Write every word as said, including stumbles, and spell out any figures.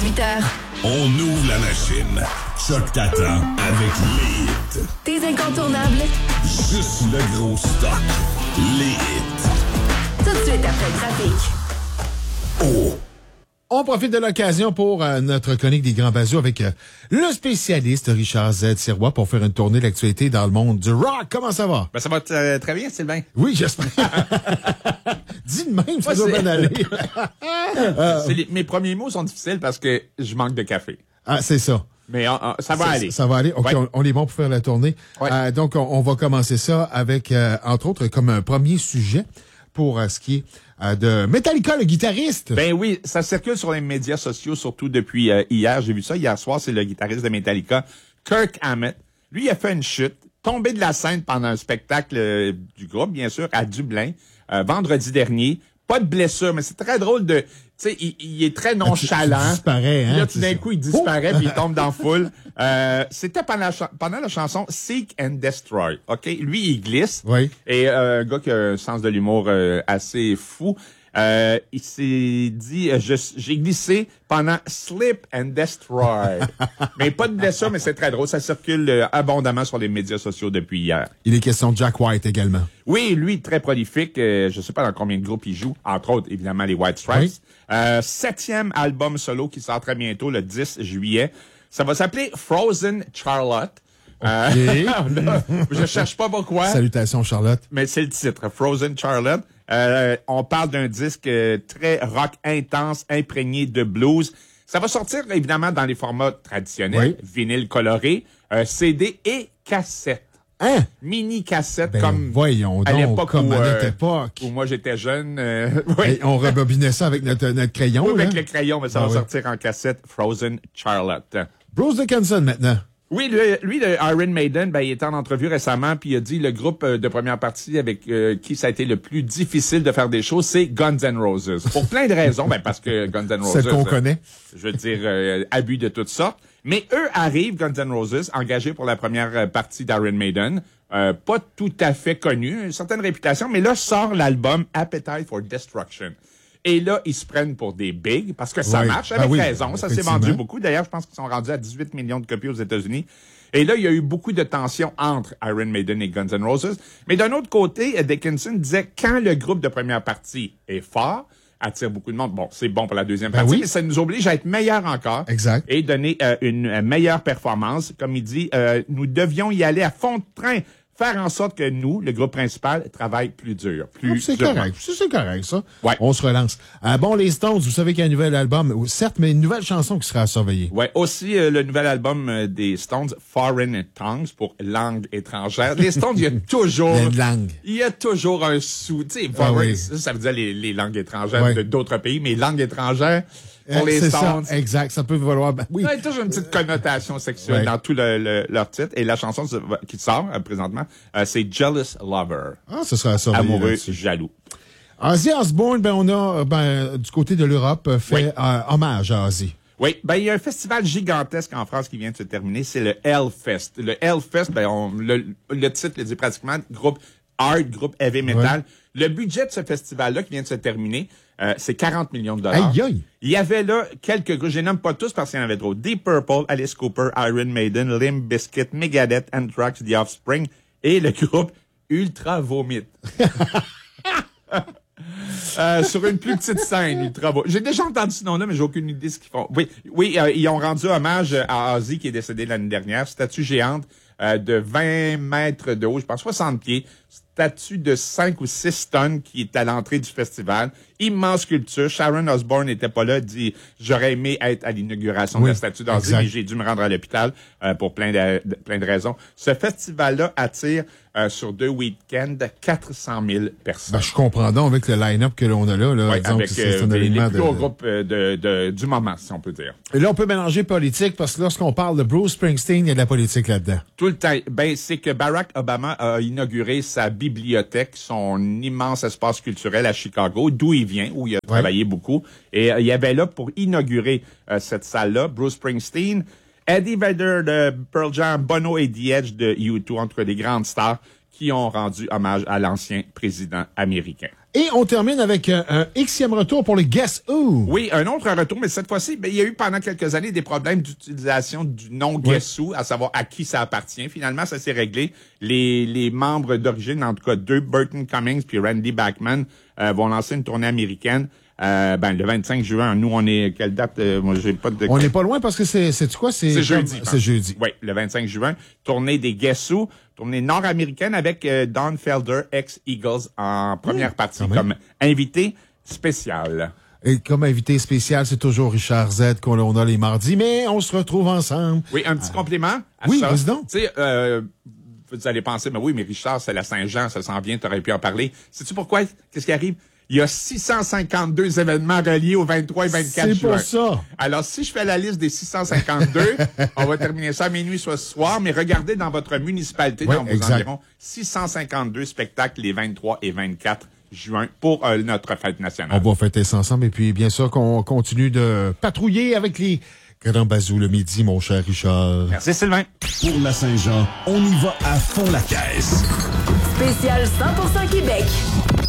dix-huit heures. On ouvre la machine. Choc t'attend avec les hits. Tes incontournables. Juste le gros stock. Les hits. Tout de suite après le trafic. Oh! On profite de l'occasion pour euh, notre chronique des Grands Bazous avec euh, le spécialiste Richard Z. Sirois pour faire une tournée de l'actualité dans le monde du rock. Comment ça va? Ben, ça va t- très bien, Sylvain. Oui, j'espère. Dis de même, ça Moi, doit c'est- bien aller. euh, C'est les- mes premiers mots sont difficiles parce que je manque de café. ah, c'est ça. Mais euh, euh, ça va ça, aller. Ça va aller. OK, Ouais. on, on est bon pour faire la tournée. Ouais. Euh, donc, on, on va commencer ça avec, euh, entre autres, comme un premier sujet pour euh, ce qui est euh, de Metallica, le guitariste. Ben oui, ça circule sur les médias sociaux, surtout depuis euh, hier. J'ai vu ça hier soir, c'est le guitariste de Metallica, Kirk Hammett. Lui, il a fait une chute, tombé de la scène pendant un spectacle euh, du groupe, bien sûr, à Dublin, euh, vendredi dernier. Pas de blessure, mais c'est très drôle de... Tu sais, il, il est très nonchalant. Tu- tu disparais, hein, Puis là, tout c'est d'un ça. coup, il disparaît, puis il tombe dans la foule. Euh, c'était pendant la, cha- pendant la chanson Seek and Destroy, OK? Lui, il glisse. Oui. Et euh, un gars qui a un sens de l'humour euh, assez fou. Euh, il s'est dit, euh, je- j'ai glissé pendant Slip and Destroy. Mais pas de blessure, mais c'est très drôle. Ça circule euh, abondamment sur les médias sociaux depuis hier. Il est question de Jack White également. Oui, lui, très prolifique. Euh, je sais pas dans combien de groupes il joue. Entre autres, évidemment, les White Stripes. Oui. Euh, septième album solo qui sort très bientôt, le dix juillet. Ça va s'appeler Frozen Charlotte. Euh, là, je cherche pas pourquoi. Salutations, Charlotte. Mais c'est le titre, Frozen Charlotte. Euh, on parle d'un disque euh, très rock intense, imprégné de blues. Ça va sortir évidemment dans les formats traditionnels, Oui. vinyle coloré, euh, C D et cassette. Hein? Mini cassette Ben, comme voyons à donc, l'époque comme où, à euh, notre époque. où moi j'étais jeune. euh, oui. Hey, on rebobinait ça avec notre, notre crayon. Oui, avec là. le crayon, mais ça Ah va oui. sortir en cassette Frozen Charlotte. Bruce Dickinson maintenant. Oui, le- lui, le Iron Maiden, ben, il était en entrevue récemment, puis il a dit le groupe euh, de première partie avec euh, qui ça a été le plus difficile de faire des choses, c'est Guns N' Roses. Pour plein de raisons, ben parce que Guns N' Roses, Celle qu'on euh, connaît. je veux dire, euh, abus de toutes sortes. Mais eux arrivent, Guns N' Roses, engagés pour la première euh, partie d'Iron Maiden, euh, pas tout à fait connu, une certaine réputation, mais là sort l'album Appetite for Destruction. Et là, ils se prennent pour des bigs, parce que ça Oui. marche, Ah avec oui, raison. Ça s'est effectivement. vendu beaucoup. D'ailleurs, je pense qu'ils sont rendus à dix-huit millions de copies aux États-Unis. Et là, il y a eu beaucoup de tensions entre Iron Maiden et Guns N' Roses. Mais d'un autre côté, Dickinson disait, quand le groupe de première partie est fort, attire beaucoup de monde, bon, c'est bon pour la deuxième Ben partie, oui. mais ça nous oblige à être meilleurs encore. Exact. Et donner euh, une euh, meilleure performance. Comme il dit, euh, nous devions y aller à fond de train. Faire en sorte que nous, le groupe principal, travaille plus dur, plus Ah, c'est durement. correct. C'est c'est correct, ça. Ouais. On se relance. Ah, bon, les Stones, vous savez qu'il y a un nouvel album, ou certes, mais une nouvelle chanson qui sera à surveiller. Ouais, aussi euh, le nouvel album euh, des Stones, Foreign Tongues, pour langue étrangère. Les Stones, il y a toujours... Il y a une langue. Il y a toujours un sou... Tu sais, Ah foreign, oui. ça, ça veut dire les, les langues étrangères Ouais. de d'autres pays, mais langue étrangère pour Euh, les c'est ça, Stones... exact. Ça peut valoir. Ben, oui. Il y a toujours une petite connotation sexuelle Ouais. dans tout le, le- leur titre. Et la chanson qui sort euh, présentement, euh, c'est Jealous Lover. Ah, ce sera à surveiller. Amoureux, là-dessus. jaloux. Ozzy Osbourne, ben, on a, euh, ben, du côté de l'Europe, euh, fait Oui. euh, hommage à Ozzy. Oui, ben il y a un festival gigantesque en France qui vient de se terminer, c'est le Hellfest. Le Hellfest, ben on, le, le titre le dit pratiquement, groupe hard, groupe heavy metal. Le budget de ce festival-là qui vient de se terminer, euh, c'est quarante millions de dollars. Aïe, aïe. Il y avait là quelques groupes, je les nomme pas tous parce qu'il y en avait trop. Deep Purple, Alice Cooper, Iron Maiden, Limp Bizkit, Megadeth, Anthrax, The Offspring et le groupe Ultra Vomit. Euh, sur une plus petite scène, Ultra Vomit. J'ai déjà entendu ce nom-là, mais j'ai aucune idée de ce qu'ils font. Oui, oui, euh, ils ont rendu hommage à Ozzy qui est décédé l'année dernière. Statue géante euh, de vingt mètres de haut, je pense soixante pieds. Statue de cinq ou six tonnes qui est à l'entrée du festival. Immense sculpture. Sharon Osbourne n'était pas là. Dit, j'aurais aimé être à l'inauguration Oui, de la statue d'Ozzy, exact. mais j'ai dû me rendre à l'hôpital euh, pour plein de, de- plein de raisons. Ce festival-là attire euh, sur deux week-ends quatre cent mille personnes. Ben, je comprends donc avec le line-up que l'on a là. là Ouais, disons avec que c'est euh, un les, les événement plus de- gros groupes euh, de, de, du moment, si on peut dire. Et là, on peut mélanger politique parce que lorsqu'on parle de Bruce Springsteen, il y a de la politique là-dedans. Tout le temps. Ben, c'est que Barack Obama a inauguré sa bibliothèque, son immense espace culturel à Chicago, d'où il vient, où il a travaillé beaucoup. Et euh, il y avait là, pour inaugurer euh, cette salle-là, Bruce Springsteen, Eddie Vedder de Pearl Jam, Bono et The Edge de U deux, entre les grandes stars qui ont rendu hommage à l'ancien président américain. Et on termine avec un, un Xème retour pour les Guess Who. Oui, un autre retour, mais cette fois-ci, ben, il y a eu pendant quelques années des problèmes d'utilisation du nom Guess Who, à savoir à qui ça appartient. Finalement, ça s'est réglé. Les, les membres d'origine, en tout cas deux, Burton Cummings puis Randy Bachman, euh, vont lancer une tournée américaine. Euh, ben, le vingt-cinq juin, nous, on est, quelle date? Euh, moi, j'ai pas de... On n'est pas loin parce que c'est, c'est quoi? C'est, C'est jeudi. C'est jeudi. Oui, le vingt-cinq juin. Tournée des Guess Who, tournée nord-américaine avec euh, Don Felder, ex-Eagles, en première mmh, partie, comme invité spécial. Et comme invité spécial, c'est toujours Richard Z qu'on a les mardis, mais on se retrouve ensemble. Oui, un petit complément à oui, ça. vas-y donc. Tu sais, euh, vous allez penser, mais oui, mais Richard, c'est la Saint-Jean, ça sent bien, t'aurais pu en parler. Sais-tu pourquoi? Qu'est-ce qui arrive? Il y a six cent cinquante-deux événements reliés au vingt-trois et vingt-quatre c'est juin. C'est pour ça. Alors, si je fais la liste des six cent cinquante-deux, on va terminer ça à minuit ce soir, mais regardez dans votre municipalité, ouais, dans vos exact. environs, six cent cinquante-deux spectacles les vingt-trois et vingt-quatre juin pour euh, notre fête nationale. On va fêter ça ensemble et puis, bien sûr, qu'on continue de patrouiller avec les Grands Bazous le midi, mon cher Richard. Merci, Sylvain. Pour la Saint-Jean, on y va à fond la caisse. Spécial cent pour cent Québec.